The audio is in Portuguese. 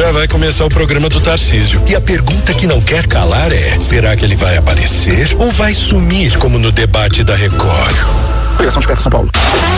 Já vai começar o programa do Tarcísio. E a pergunta que não quer calar é: será que ele vai aparecer ou vai sumir como no debate da Record? Obrigação de São Paulo.